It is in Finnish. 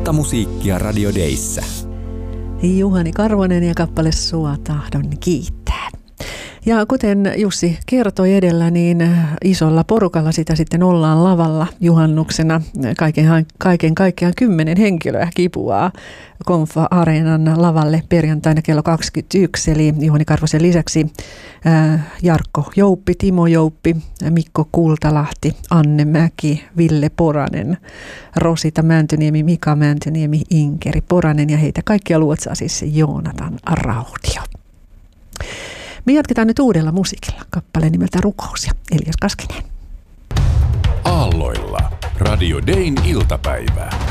Uutta musiikkia Radio Dayssä. Juhani Karvonen ja kappale Sua tahdon kiittää. Ja kuten Jussi kertoi edellä, niin isolla porukalla sitä sitten ollaan lavalla juhannuksena. Kaiken kaikkiaan 10 henkilöä kipuaa Konfa-areenan lavalle perjantaina kello 21. Eli Juhani Karvosen lisäksi Jarkko Jouppi, Timo Jouppi, Mikko Kultalahti, Anne Mäki, Ville Poranen, Rosita Mäntyniemi, Mika Mäntyniemi, Inkeri Poranen ja heitä kaikkia luotsaa siis Joonatan Rauhtio. Me jatketaan nyt uudella musiikilla, kappale nimeltä Rukous ja Elias Kaskinen. Aalloilla Radio Dayn iltapäivää.